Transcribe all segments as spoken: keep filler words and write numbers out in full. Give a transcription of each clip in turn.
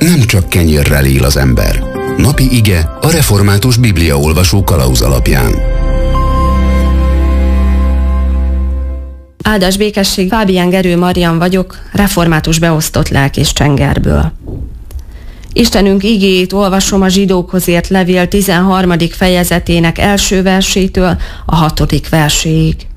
nem csak kenyérrel él az ember. Napi ige a Református Bibliaolvasó kalauz alapján. Áldás békesség, Fábián Gerő Marian vagyok, református beosztott lelkész Csengerből. Istenünk igéjét olvasom a Zsidókhoz írt levél tizenharmadik fejezetének első versétől a hatodik verséig.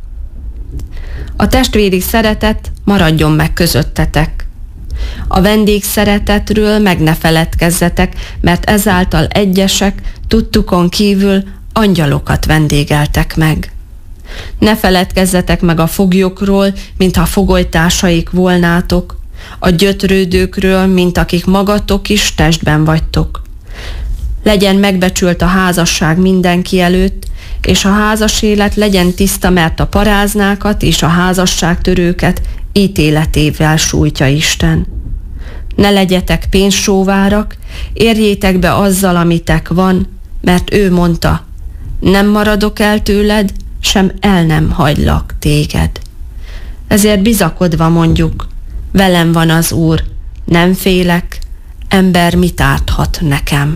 A testvéri szeretet maradjon meg közöttetek. A vendégszeretetről meg ne feledkezzetek, mert ezáltal egyesek tudtukon kívül angyalokat vendégeltek meg. Ne feledkezzetek meg a foglyokról, mintha fogolytársaik volnátok, a gyötrődőkről, mint akik magatok is testben vagytok. Legyen megbecsült a házasság mindenki előtt, és a házas élet legyen tiszta, mert a paráznákat és a házasságtörőket ítéletével sújtja Isten. Ne legyetek pénzsóvárak, érjétek be azzal, amitek van, mert ő mondta, nem maradok el tőled, sem el nem hagylak téged. Ezért bizakodva mondjuk, velem van az Úr, nem félek, ember mit árthat nekem.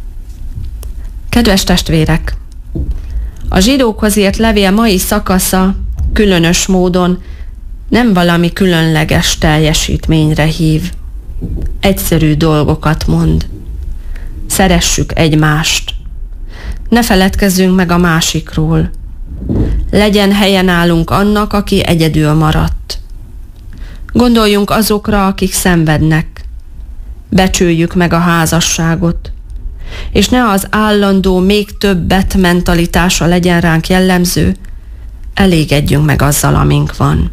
Kedves testvérek! A zsidókhoz írt levél mai szakasza különös módon nem valami különleges teljesítményre hív. Egyszerű dolgokat mond. Szeressük egymást. Ne feledkezzünk meg a másikról. Legyen helye nálunk annak, aki egyedül maradt. Gondoljunk azokra, akik szenvednek. Becsüljük meg a házasságot. És ne az állandó, még többet mentalitása legyen ránk jellemző, elégedjünk meg azzal, amink van.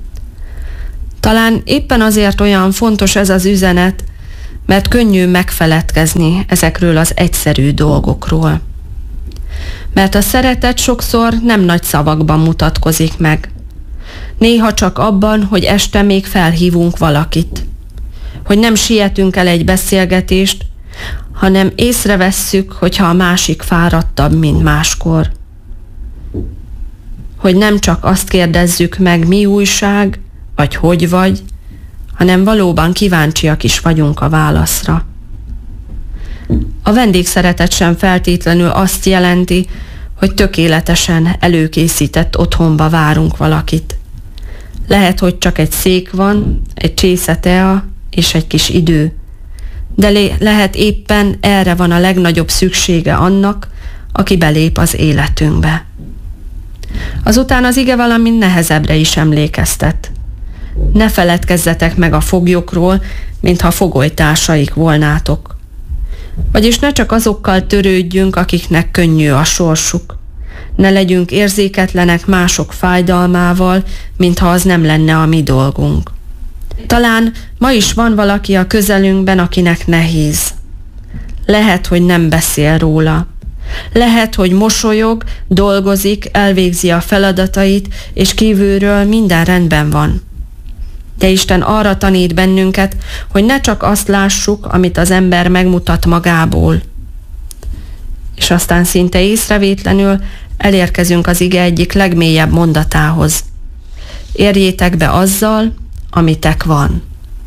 Talán éppen azért olyan fontos ez az üzenet, mert könnyű megfeledkezni ezekről az egyszerű dolgokról. Mert a szeretet sokszor nem nagy szavakban mutatkozik meg. Néha csak abban, hogy este még felhívunk valakit. Hogy nem sietünk el egy beszélgetést, hanem észrevesszük, hogyha a másik fáradtabb, mint máskor. Hogy nem csak azt kérdezzük meg, mi újság, vagy hogy vagy, hanem valóban kíváncsiak is vagyunk a válaszra. A vendégszeretet sem feltétlenül azt jelenti, hogy tökéletesen előkészített otthonba várunk valakit. Lehet, hogy csak egy szék van, egy csésze tea és egy kis idő, de lehet éppen erre van a legnagyobb szüksége annak, aki belép az életünkbe. Azután az ige valami nehezebbre is emlékeztet. Ne feledkezzetek meg a foglyokról, mintha fogolytársaik volnátok. Vagyis ne csak azokkal törődjünk, akiknek könnyű a sorsuk. Ne legyünk érzéketlenek mások fájdalmával, mintha az nem lenne a mi dolgunk. Talán ma is van valaki a közelünkben, akinek nehéz. Lehet, hogy nem beszél róla. Lehet, hogy mosolyog, dolgozik, elvégzi a feladatait, és kívülről minden rendben van. De Isten arra tanít bennünket, hogy ne csak azt lássuk, amit az ember megmutat magából. És aztán szinte észrevétlenül elérkezünk az ige egyik legmélyebb mondatához. Érjétek be azzal, amitek van.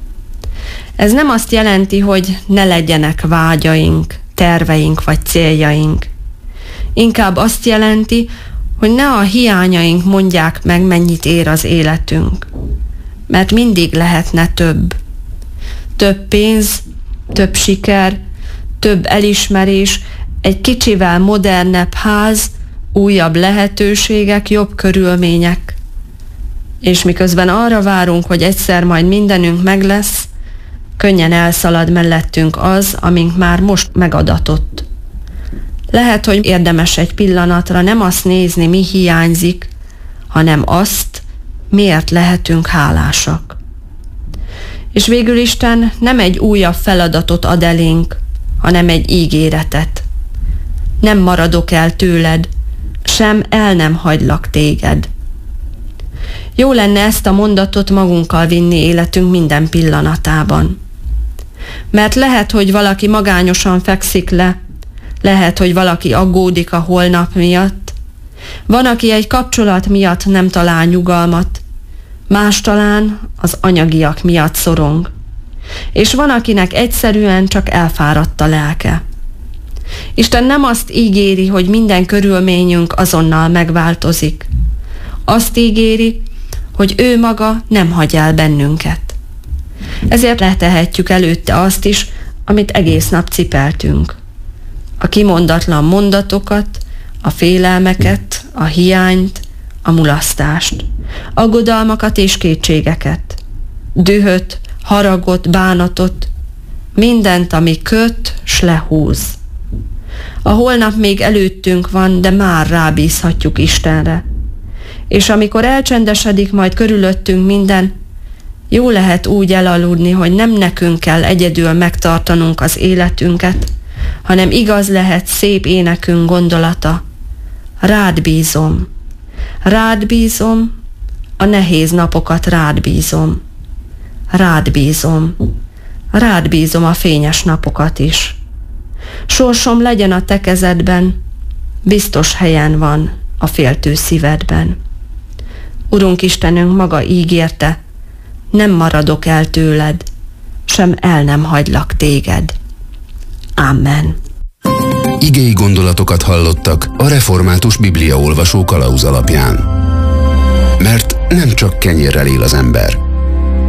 Ez nem azt jelenti, hogy ne legyenek vágyaink, terveink vagy céljaink. Inkább azt jelenti, hogy ne a hiányaink mondják meg, mennyit ér az életünk. Mert mindig lehetne több. Több pénz, több siker, több elismerés, egy kicsivel modernebb ház, újabb lehetőségek, jobb körülmények. És miközben arra várunk, hogy egyszer majd mindenünk meg lesz, könnyen elszalad mellettünk az, amink már most megadatott. Lehet, hogy érdemes egy pillanatra nem azt nézni, mi hiányzik, hanem azt, miért lehetünk hálásak. És végül Isten nem egy újabb feladatot ad elénk, hanem egy ígéretet. Nem maradok el tőled, sem el nem hagylak téged. Jó lenne ezt a mondatot magunkkal vinni életünk minden pillanatában. Mert lehet, hogy valaki magányosan fekszik le, lehet, hogy valaki aggódik a holnap miatt, van, aki egy kapcsolat miatt nem talál nyugalmat, más talán az anyagiak miatt szorong. És van, akinek egyszerűen csak elfáradt a lelke. Isten nem azt ígéri, hogy minden körülményünk azonnal megváltozik. Azt ígéri, hogy ő maga nem hagy el bennünket. Ezért letehetjük előtte azt is, amit egész nap cipeltünk. A kimondatlan mondatokat, a félelmeket, a hiányt, a mulasztást, aggodalmakat és kétségeket, dühöt, haragot, bánatot, mindent, ami köt, s lehúz. A holnap még előttünk van, de már rábízhatjuk Istenre. És amikor elcsendesedik majd körülöttünk minden, jó lehet úgy elaludni, hogy nem nekünk kell egyedül megtartanunk az életünket, hanem igaz lehet szép énekünk gondolata. Rád bízom, rád bízom, a nehéz napokat rád bízom. Rád bízom, rád bízom a fényes napokat is. Sorsom legyen a te kezedben, biztos helyen van a féltő szívedben. Urunk Istenünk maga ígérte, nem maradok el tőled, sem el nem hagylak téged. Amen. Igei gondolatokat hallottak a Református Bibliaolvasó kalauz alapján. Mert nem csak kenyérrel él az ember,